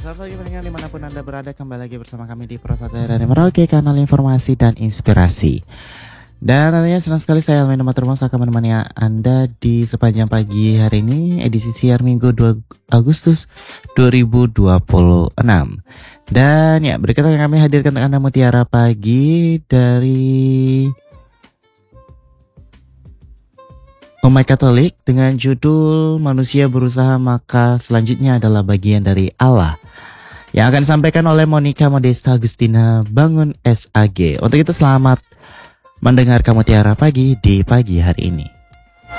Selamat pagi pendengar dimanapun Anda berada, kembali lagi bersama kami di Prosatria dari Merauke, kanal informasi dan inspirasi. Dan tentunya senang sekali saya Almen Maturmos akan menemani Anda di sepanjang pagi hari ini, edisi siar Minggu 2 Agustus 2026. Dan ya, berikutnya kami hadirkan untuk Anda Mutiara Pagi dari Umat Katolik dengan judul Manusia Berusaha Maka Selanjutnya Adalah Bagian dari Allah, yang akan disampaikan oleh Monica Modesta Agustina Bangun SAG. Untuk itu selamat mendengar Mutiara Pagi di pagi hari ini.